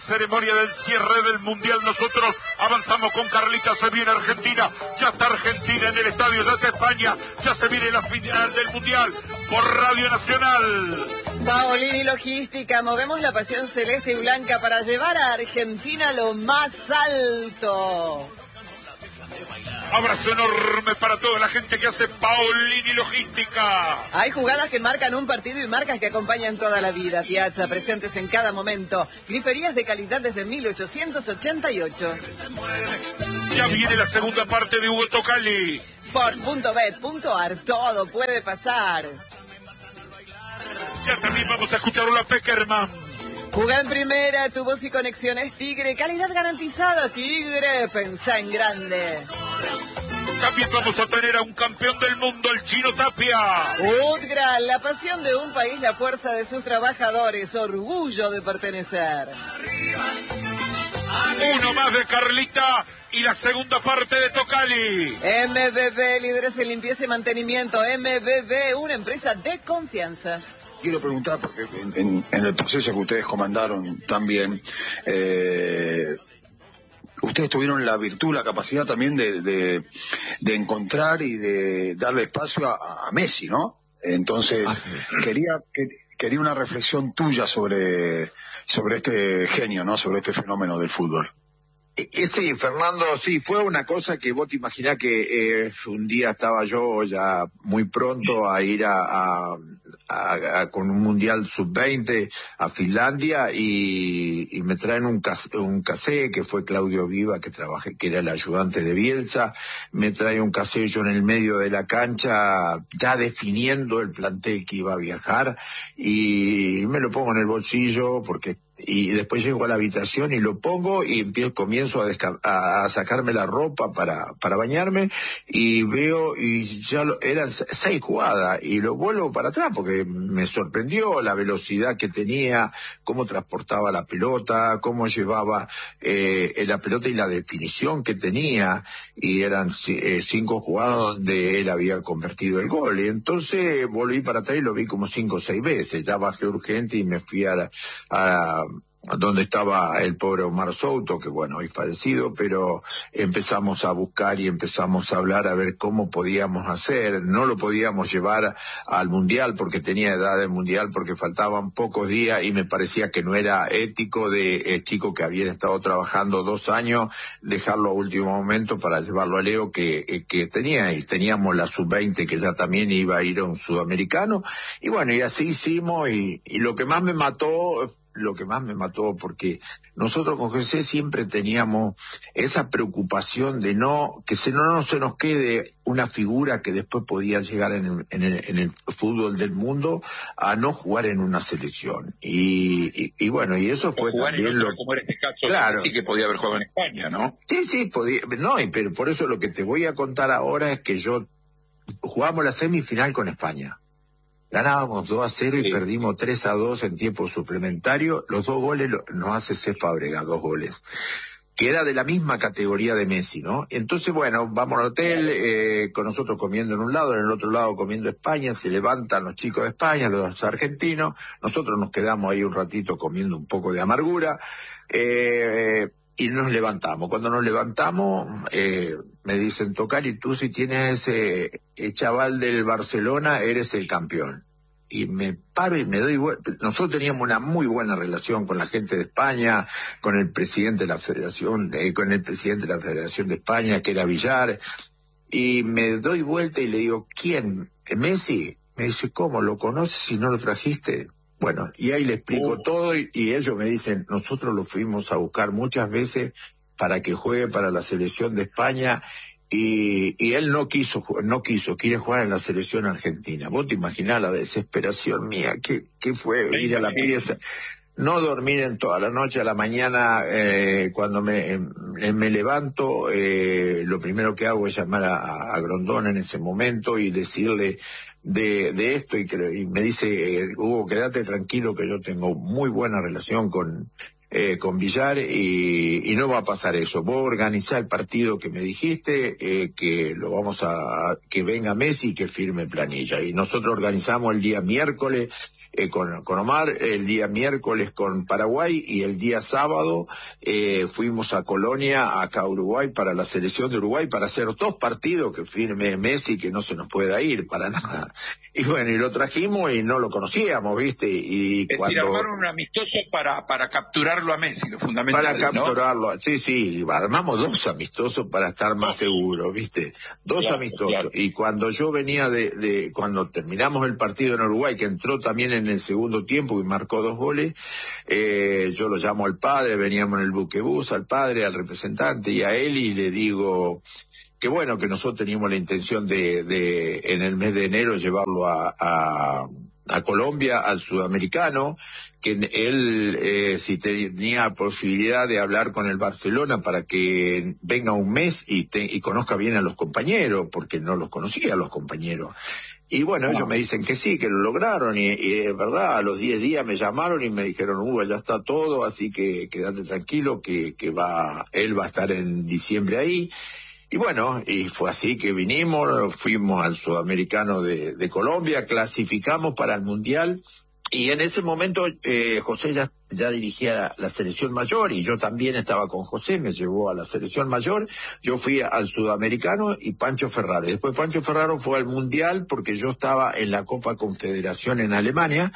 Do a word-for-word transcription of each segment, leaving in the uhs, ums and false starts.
Ceremonia del cierre del Mundial. Nosotros avanzamos con Carlita. Se viene Argentina. Ya está Argentina en el estadio. Ya está España. Ya se viene la final del Mundial por Radio Nacional. Paolini Logística. Movemos la pasión celeste y blanca para llevar a Argentina a lo más alto. Abrazo enorme para toda la gente que hace Paolini Logística. Hay jugadas que marcan un partido y marcas que acompañan toda la vida. Piazza, presentes en cada momento. Griferías de calidad desde mil ochocientos ochenta y ocho. Ya viene la segunda parte de Hugo Tocali. Sport punto bet punto ar. Todo puede pasar. Ya también vamos a escuchar a la Peckerman. Juega en primera, tu voz y conexiones Tigre, calidad garantizada Tigre, pensá en grande. También vamos a tener a un campeón del mundo, el Chino Tapia. Udgra, la pasión de un país, la fuerza de sus trabajadores, orgullo de pertenecer. Uno más de Carlita y la segunda parte de Tocali. M B B, líderes en limpieza y mantenimiento. M B B, una empresa de confianza. Quiero preguntar, porque en, en, en el proceso que ustedes comandaron también, eh, ustedes tuvieron la virtud, la capacidad también de, de, de encontrar y de darle espacio a, a Messi, ¿no? Entonces, ah, quería que, quería una reflexión tuya sobre, sobre este genio, ¿no? Sobre este fenómeno del fútbol. Sí, Fernando, sí, fue una cosa que vos te imaginás que eh, un día estaba yo ya muy pronto a ir a, a, a, a con un Mundial sub veinte a Finlandia y, y me traen un, un casé que fue Claudio Viva, que trabajé, que era el ayudante de Bielsa, me trae un casé yo en el medio de la cancha ya definiendo el plantel que iba a viajar y me lo pongo en el bolsillo porque y después llego a la habitación y lo pongo y empiezo, comienzo a, desca- a sacarme la ropa para para bañarme y veo y ya lo, eran seis jugadas y lo vuelvo para atrás porque me sorprendió la velocidad que tenía, cómo transportaba la pelota, cómo llevaba eh, la pelota y la definición que tenía y eran eh, cinco jugadas donde él había convertido el gol y entonces volví para atrás y lo vi como cinco o seis veces, ya bajé urgente y me fui a la, a donde estaba el pobre Omar Souto, que bueno, hoy fallecido, pero empezamos a buscar y empezamos a hablar a ver cómo podíamos hacer. No lo podíamos llevar al Mundial porque tenía edad del Mundial, porque faltaban pocos días y me parecía que no era ético de eh, chico que habían estado trabajando dos años, dejarlo a último momento para llevarlo a Leo que, eh, que tenía, y teníamos la sub veinte que ya también iba a ir a un sudamericano, y bueno, y así hicimos, y, y lo que más me mató lo que más me mató, porque nosotros con José siempre teníamos esa preocupación de no, que se, no, no se nos quede una figura que después podía llegar en el, en el, en el fútbol del mundo a no jugar en una selección. Y, y, y bueno, y eso fue también lo... Como en este caso, claro. Sí que podía haber jugado en España, ¿no? Sí, sí, podía, no, pero por eso lo que te voy a contar ahora es que yo jugamos la semifinal con España. Ganábamos dos a cero y sí. Perdimos tres a dos en tiempo suplementario. Los dos goles nos hace C. Fábregas, dos goles. Que era de la misma categoría de Messi, ¿no? Entonces, bueno, vamos al hotel, eh, con nosotros comiendo en un lado, en el otro lado comiendo España, se levantan los chicos de España, los argentinos, nosotros nos quedamos ahí un ratito comiendo un poco de amargura, eh, y nos levantamos. Cuando nos levantamos, eh, me dicen, Tocali, tú si tienes ese eh, chaval del Barcelona, eres el campeón. Y me paro y me doy vuelta. Nosotros teníamos una muy buena relación con la gente de España, con el presidente de la Federación, eh, con el presidente de la Federación de España, que era Villar, y me doy vuelta y le digo, ¿quién? ¿Messi? Me dice, ¿cómo? ¿Lo conoces si no lo trajiste? Bueno, y ahí le explico oh. todo y, y ellos me dicen, nosotros lo fuimos a buscar muchas veces para que juegue para la selección de España y, y él no quiso, no quiso, quiere jugar en la selección argentina. Vos te imaginás la desesperación mía, que, que fue ir a la pieza, no dormir en toda la noche, a la mañana, eh, cuando me, eh, me levanto, eh, lo primero que hago es llamar a, a Grondona en ese momento y decirle de, de esto y, que, y me dice, eh, Hugo, quédate tranquilo que yo tengo muy buena relación con eh, con Villar, y, y no va a pasar eso. Vos organizá el partido que me dijiste, eh, que lo vamos a, que venga Messi y que firme planilla. Y nosotros organizamos el día miércoles eh, con, con Omar, el día miércoles con Paraguay, y el día sábado eh, fuimos a Colonia, acá a Uruguay, para la selección de Uruguay, para hacer dos partidos que firme Messi, que no se nos pueda ir para nada. Y bueno, y lo trajimos y no lo conocíamos, ¿viste? Y es cuando... decir, armaron un amistoso para, para capturarlo a Messi, lo fundamental, Para capturarlo, ¿no? sí, sí, armamos dos amistosos para estar más seguros, ¿viste? Dos claro, amistosos. Claro. Y cuando yo venía de, de, cuando terminamos el partido en Uruguay, que entró también en el segundo tiempo y marcó dos goles, eh, yo lo llamo al padre, veníamos en el buquebús, al padre, al representante y a él, y le digo... que bueno, que nosotros teníamos la intención de, de en el mes de enero llevarlo a, a, a Colombia, al sudamericano, que él, eh, si tenía posibilidad de hablar con el Barcelona para que venga un mes y, te, y conozca bien a los compañeros, porque no los conocía a los compañeros. Y bueno, ellos me dicen que sí, que lo lograron, y, y es verdad, a los diez días me llamaron y me dijeron, Hugo, ya está todo, así que quédate tranquilo, que, que va, él va a estar en diciembre ahí. Y bueno, y fue así que vinimos, fuimos al Sudamericano de, de Colombia, clasificamos para el Mundial, y en ese momento eh, José ya, ya dirigía la, la selección mayor, y yo también estaba con José, me llevó a la selección mayor, yo fui al Sudamericano y Pancho Ferraro. Después Pancho Ferraro fue al Mundial porque yo estaba en la Copa Confederación en Alemania,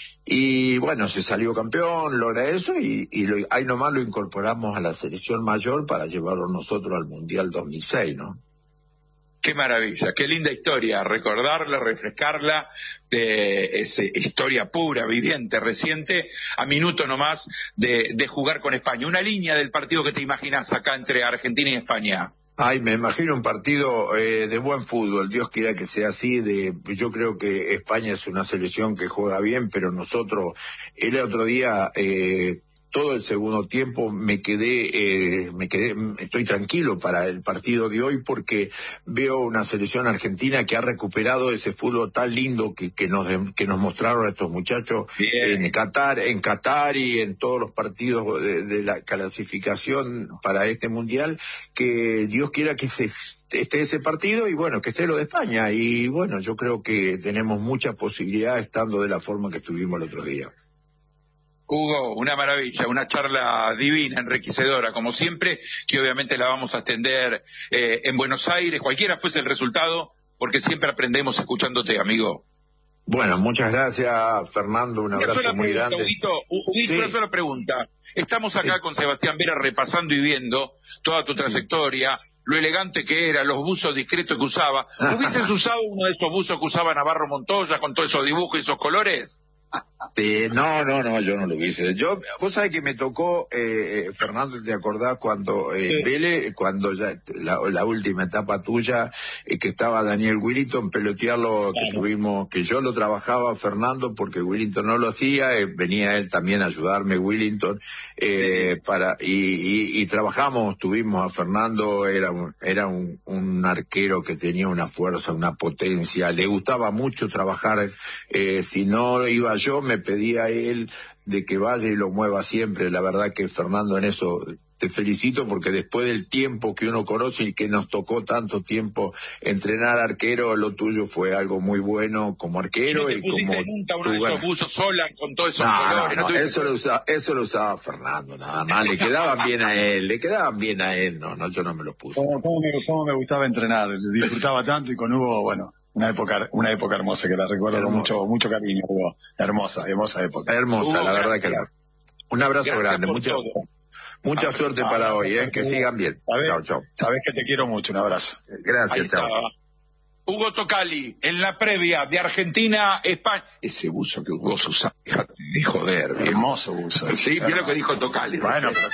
y bueno, se salió campeón, logra eso, y, y lo, ahí nomás lo incorporamos a la selección mayor para llevarlo nosotros al Mundial dos mil seis, ¿no? Qué maravilla, qué linda historia, recordarla, refrescarla, de esa historia pura, viviente, reciente, a minuto nomás de, de jugar con España. Una línea del partido que te imaginas acá entre Argentina y España. Ay, me imagino un partido eh, de buen fútbol, Dios quiera que sea así. De, yo creo que España es una selección que juega bien, pero nosotros, el otro día, eh, todo el segundo tiempo me quedé, eh, me quedé, estoy tranquilo para el partido de hoy porque veo una selección argentina que ha recuperado ese fútbol tan lindo que, que nos, que nos mostraron estos muchachos bien. en Qatar, en Qatar y en todos los partidos de, de la clasificación para este mundial, que Dios quiera que se, esté ese partido y bueno, que esté lo de España. Y bueno, yo creo que tenemos mucha posibilidad estando de la forma que estuvimos el otro día. Hugo, una maravilla, una charla divina, enriquecedora, como siempre, que obviamente la vamos a extender eh, en Buenos Aires, cualquiera fuese el resultado, porque siempre aprendemos escuchándote, amigo. Bueno, muchas gracias, Fernando, un abrazo una muy pregunta, grande. Huguito, Huguito, sí. Una sola pregunta. Estamos acá sí. con Sebastián Vera repasando y viendo toda tu trayectoria, sí. lo elegante que era, los buzos discretos que usaba. ¿Hubieses usado uno de esos buzos que usaba Navarro Montoya con todos esos dibujos y esos colores? Sí, no, no, no, yo no lo hice. Yo, vos sabés que me tocó, eh, Fernando, ¿te acordás cuando eh, sí. Vélez, cuando ya la, la última etapa tuya, eh, que estaba Daniel Willington, pelotearlo, que claro. tuvimos, que yo lo trabajaba, Fernando, porque Willington no lo hacía, eh, venía él también a ayudarme, Willington, eh, sí. para, y, y, y trabajamos, tuvimos a Fernando, era un, era un, un arquero que tenía una fuerza, una potencia, le gustaba mucho trabajar, eh, si no iba yo, me pedía a él de que vaya y lo mueva siempre. La verdad que, Fernando, en eso te felicito, porque después del tiempo que uno conoce y que nos tocó tanto tiempo entrenar arquero, lo tuyo fue algo muy bueno como arquero. ¿Y, no te y como nunca uno de esos buzos sola con todos esos no, colores? No, no, ¿no eso, lo usaba, eso lo usaba Fernando, nada más. Le quedaban bien a él, le quedaban bien a él. No, no, yo no me los puse. ¿Cómo, cómo, me, cómo me gustaba entrenar? Disfrutaba tanto, y con Hugo, bueno, una época una época hermosa que la recuerdo hermosa. con mucho mucho cariño, Hugo. Hermosa, hermosa época. Hermosa, Hugo, la verdad que hermosa. Un abrazo gracias grande, mucha, mucha suerte ah, para ah, hoy, ¿eh? que Hugo, sigan bien. Sabés, chao, chao. Sabés que te quiero mucho, un abrazo. Gracias, chao. Hugo Tocali, en la previa de Argentina, España. Ese buzo que Hugo usaba, de joder. Hermoso buzo. Sí, mira lo que dijo Tocali. Bueno, pero...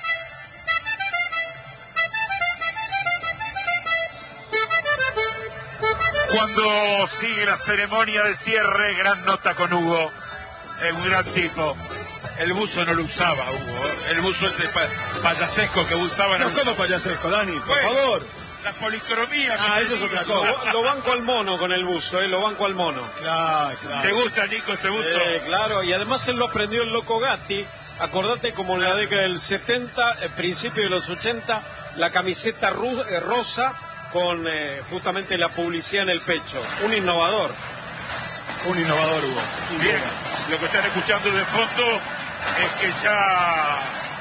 Cuando sigue la ceremonia de cierre, gran nota con Hugo, es un gran tipo. El buzo no lo usaba, Hugo, el buzo ese pa payasesco que usaban. No, ¿cómo payasesco, Dani? Por bueno, favor. la policromía. Ah, eso es otra cosa. Lo, lo banco al mono con el buzo, eh, lo banco al mono. Claro, claro. ¿Te gusta, Nico, ese buzo? Eh, claro, y además él lo prendió el Loco Gatti. Acordate como en la década del setenta, el principio de los ochenta, la camiseta ru- eh, rosa con eh, justamente la publicidad en el pecho. Un innovador. Un innovador, Hugo. Bien, lo que están escuchando de fondo es que ya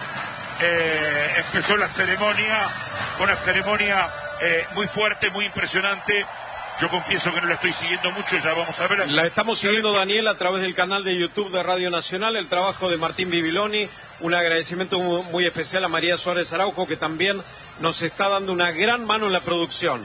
eh, empezó la ceremonia, una ceremonia eh, muy fuerte, muy impresionante. Yo confieso que no la estoy siguiendo mucho, ya vamos a ver. La estamos siguiendo, Daniel, a través del canal de YouTube de Radio Nacional, el trabajo de Martín Bibiloni. Un agradecimiento muy, muy especial a María Suárez Araujo, que también nos está dando una gran mano en la producción.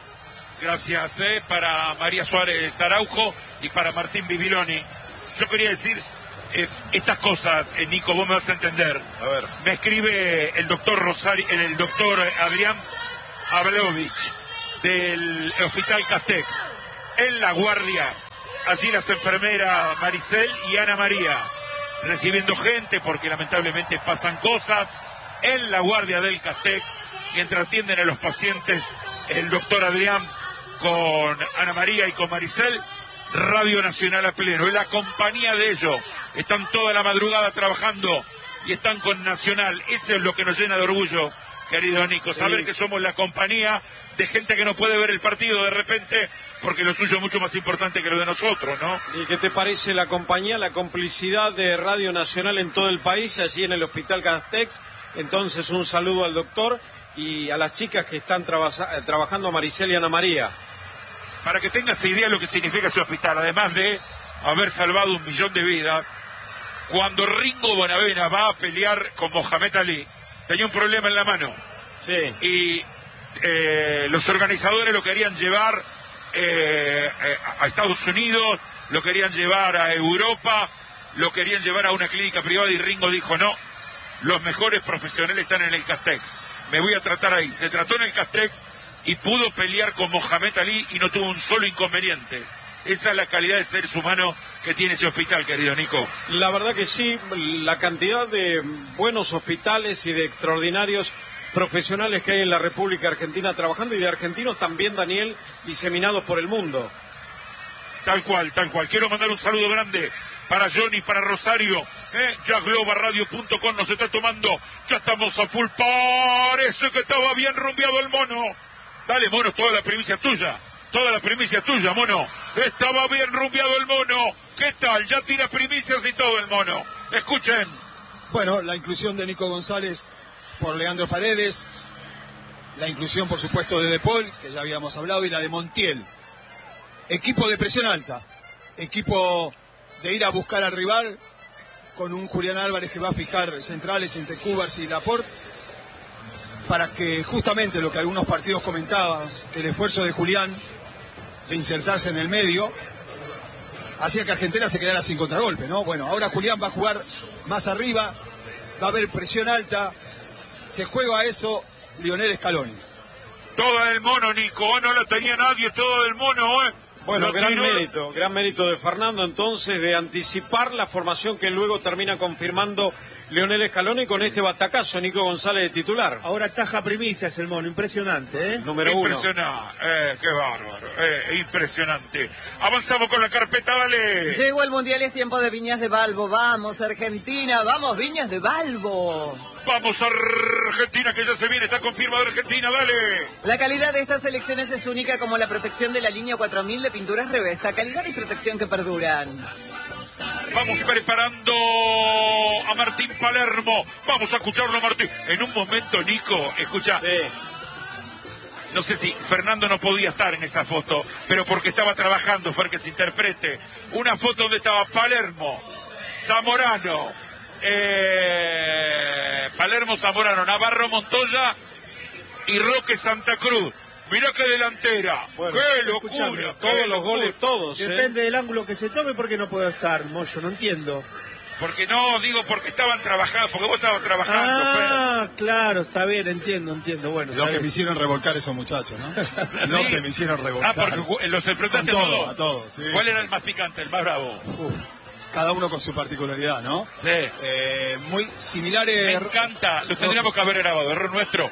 Gracias eh, para María Suárez Araujo y para Martín Bibiloni. Yo quería decir eh, estas cosas, eh, Nico, vos me vas a entender. A ver. Me escribe el doctor Rosario, el doctor Adrián Ablovich del Hospital Castex, en La Guardia, allí las enfermeras Maricel y Ana María, recibiendo gente porque lamentablemente pasan cosas, en La Guardia del Castex, mientras atienden a los pacientes el doctor Adrián con Ana María y con Maricel, Radio Nacional a pleno, es la compañía de ellos, están toda la madrugada trabajando y están con Nacional, eso es lo que nos llena de orgullo, querido Nico, saber que somos la compañía de gente que no puede ver el partido de repente, porque lo suyo es mucho más importante que lo de nosotros, ¿no? ¿Y qué te parece la compañía, la complicidad de Radio Nacional en todo el país, allí en el Hospital Castex? Entonces, un saludo al doctor y a las chicas que están traba- trabajando, Maricel y Ana María. Para que tengas idea de lo que significa ese hospital, además de haber salvado un millón de vidas, cuando Ringo Bonavena va a pelear con Mohamed Ali, tenía un problema en la mano. Sí. Y eh, los organizadores lo querían llevar eh, eh, a Estados Unidos, lo querían llevar a Europa, lo querían llevar a una clínica privada y Ringo dijo no, los mejores profesionales están en el Castex, me voy a tratar ahí. Se trató en el Castex y pudo pelear con Mohamed Ali y no tuvo un solo inconveniente. Esa es la calidad de seres humanos que tiene ese hospital, querido Nico. La verdad que sí, la cantidad de buenos hospitales y de extraordinarios profesionales que hay en la República Argentina trabajando, y de argentinos también, Daniel, diseminados por el mundo. Tal cual, tal cual. Quiero mandar un saludo grande para Johnny, para Rosario, ¿eh? Ya Global Radio punto com nos está tomando, ya estamos a full, parece que estaba bien rumbeado el mono. Dale, mono, toda la primicia tuya, toda la primicia tuya, mono. Estaba bien rumbeado el mono. ¿Qué tal? Ya tira primicias y todo el mono. Escuchen. Bueno, la inclusión de Nico González por Leandro Paredes, la inclusión, por supuesto, de De Paul, que ya habíamos hablado, y la de Montiel. Equipo de presión alta, equipo de ir a buscar al rival, con un Julián Álvarez que va a fijar centrales entre Cubas y Laporte, para que justamente lo que algunos partidos comentaban, que el esfuerzo de Julián de insertarse en el medio hacía que Argentina se quedara sin contragolpe, ¿no? Bueno, ahora Julián va a jugar más arriba, va a haber presión alta, se juega a eso Lionel Scaloni. Todo el mono, Nico, no lo tenía nadie, todo el mono, ¿eh? Bueno, Lo gran tiró. mérito, gran mérito de Fernando, entonces, de anticipar la formación que luego termina confirmando Lionel Scaloni con este batacazo, Nico González de titular. Ahora taja primicias el mono, impresionante, ¿eh? Número uno. Impresionante, eh, qué bárbaro, eh, impresionante. Avanzamos con la carpeta, dale. Llegó el Mundial, es tiempo de Viñas de Balbo. Vamos, Argentina, vamos, Viñas de Balbo. Vamos a Argentina, que ya se viene, está confirmado Argentina, dale. La calidad de estas selecciones es única, como la protección de la línea cuatro mil de pinturas Revesta. Calidad y protección que perduran. Vamos preparando a Martín Palermo. Vamos a escucharlo, Martín. En un momento, Nico, escucha. Sí. No sé si Fernando no podía estar en esa foto, pero porque estaba trabajando, fue el que se interprete. Una foto donde estaba Palermo, Zamorano, eh, Palermo, Zamorano, Navarro, Montoya y Roque Santa Cruz. Mirá qué delantera. Bueno, qué locura. escuchame, qué Todos los locura. goles, todos, ¿eh? Depende del ángulo que se tome, porque no puedo estar, Moyo, no entiendo. Porque no, digo, porque estaban trabajando, porque vos estabas trabajando. Ah, claro, está bien, entiendo, entiendo. Bueno, Lo está que bien. me hicieron revolcar esos muchachos, ¿no? Lo Sí. que me hicieron revolcar. Ah, porque ju- los enfrentaste Con a todo, todos. a todos, sí. ¿Cuál era el más picante, el más bravo? Uf, cada uno con su particularidad, ¿no? Sí. Eh, muy Me similares. encanta, lo tendríamos que haber grabado, error nuestro.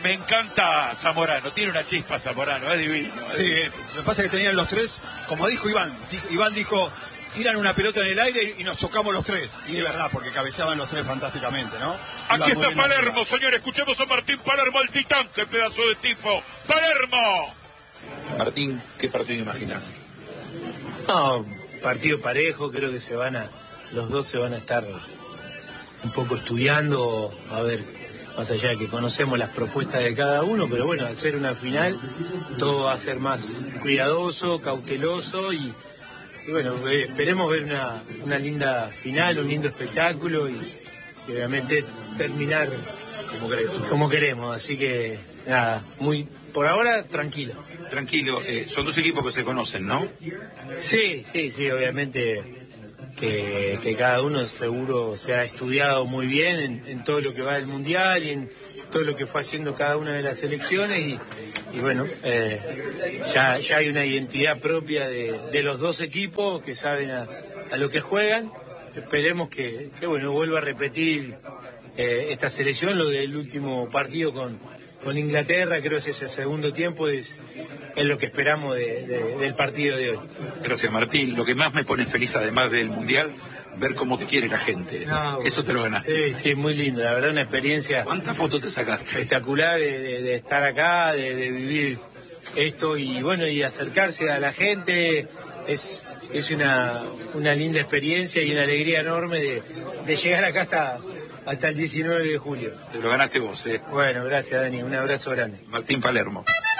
Me encanta Zamorano, tiene una chispa Zamorano, es divino. Sí, lo que pasa es que tenían los tres, como dijo Iván, dijo, Iván dijo, tiran una pelota en el aire y nos chocamos los tres. Y es verdad, porque cabeceaban los tres fantásticamente, ¿no? Aquí está Palermo, señores, escuchemos a Martín Palermo, el titán, qué pedazo de tifo. ¡Palermo! Martín, ¿qué partido imaginas? No, partido parejo, creo que se van a, los dos se van a estar un poco estudiando, a ver, más allá de que conocemos las propuestas de cada uno, pero bueno, al ser una final, todo va a ser más cuidadoso, cauteloso y, y bueno, eh, esperemos ver una, una linda final, un lindo espectáculo y, y obviamente terminar como queremos. como queremos, así que nada, muy por ahora tranquilo. Tranquilo, eh, son dos equipos que se conocen, ¿no? Sí, sí, sí, obviamente que, que cada uno seguro se ha estudiado muy bien en, en todo lo que va del Mundial y en todo lo que fue haciendo cada una de las selecciones y, y bueno, eh, ya, ya hay una identidad propia de, de los dos equipos que saben a, a lo que juegan. Esperemos que, que bueno, vuelva a repetir eh, esta selección, lo del último partido con, con Inglaterra, creo que ese segundo tiempo es, es lo que esperamos de, de, del partido de hoy. Gracias, Martín. Lo que más me pone feliz, además del Mundial, ver cómo te quiere la gente. No, eso te lo ganaste. Sí, sí, muy lindo. La verdad, una experiencia. ¿Cuántas fotos te sacaste? Espectacular de, de, de estar acá, de, de vivir esto y bueno, y acercarse a la gente. Es, es una, una linda experiencia y una alegría enorme de, de llegar acá hasta, hasta el diecinueve de julio. Te lo ganaste vos, ¿eh? Bueno, gracias, Dani. Un abrazo grande. Martín Palermo.